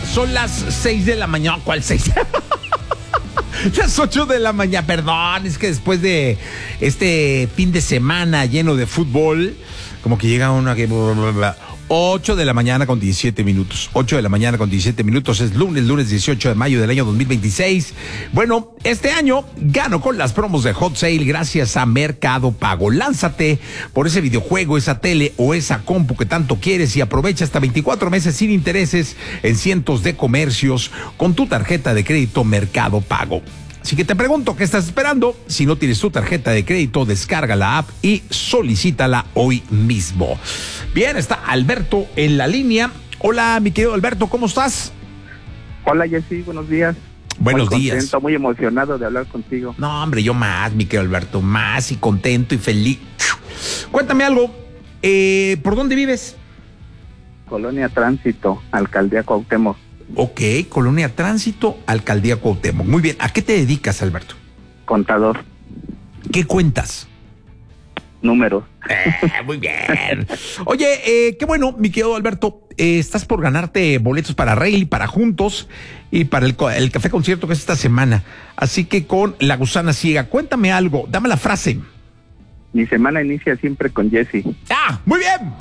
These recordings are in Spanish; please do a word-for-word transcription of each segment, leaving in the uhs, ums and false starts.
Son las seis de la mañana. ¿Cuál seis? Las ocho de la mañana, perdón, es que después de este fin de semana lleno de fútbol, como que llega una que... ocho de la mañana con diecisiete minutos. ocho de la mañana con diecisiete minutos. Es lunes, lunes dieciocho de mayo del año dos mil veintiséis. Bueno, este año gano con las promos de Hot Sale gracias a Mercado Pago. Lánzate por ese videojuego, esa tele o esa compu que tanto quieres y aprovecha hasta veinticuatro meses sin intereses en cientos de comercios con tu tarjeta de crédito Mercado Pago. Así que te pregunto, ¿qué estás esperando? Si no tienes tu tarjeta de crédito, descarga la app y solicítala hoy mismo. Bien, está Alberto en la línea. Hola, mi querido Alberto, ¿cómo estás? Hola, Jessy, buenos días. Buenos muy días. Contento, muy emocionado de hablar contigo. No, hombre, yo más, mi querido Alberto, más y contento y feliz. Cuéntame algo, eh, ¿por dónde vives? Colonia Tránsito, Alcaldía Cuauhtémoc. Ok, Colonia Tránsito, Alcaldía Cuauhtémoc. Muy bien, ¿a qué te dedicas, Alberto? Contador. ¿Qué cuentas? Números. Eh, muy bien. Oye, eh, qué bueno, mi querido Alberto, eh, estás por ganarte boletos para Rayleigh, para Juntos y para el, el café concierto que es esta semana. Así que con La Gusana Ciega, cuéntame algo, dame la frase. Mi semana inicia siempre con Jessy. ¡Ah, muy bien!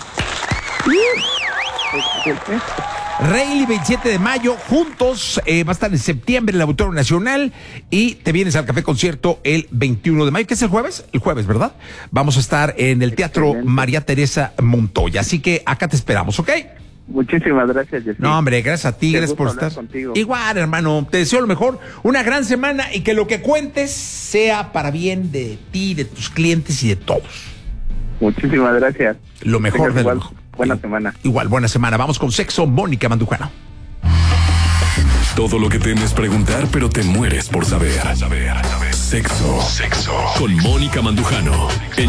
Rayleigh, veintisiete de mayo, Juntos, eh, va a estar en septiembre en el Auditorio Nacional y te vienes al Café Concierto el veintiuno de mayo, que es el jueves, el jueves, ¿verdad? Vamos a estar en el Teatro Excelente. María Teresa Montoya, así que acá te esperamos, ¿ok? Muchísimas gracias, Jessy. No, hombre, gracias a ti, Qué gracias por gusto hablar estar. contigo. Igual, hermano, te deseo lo mejor, una gran semana y que lo que cuentes sea para bien de ti, de tus clientes y de todos. Muchísimas gracias. Lo mejor del igual, mejor. buena semana. Igual, buena semana. Vamos con Sexo, Mónica Mandujano. Todo lo que temes preguntar, pero te mueres por saber. Sexo. Sexo. Con Mónica Mandujano. En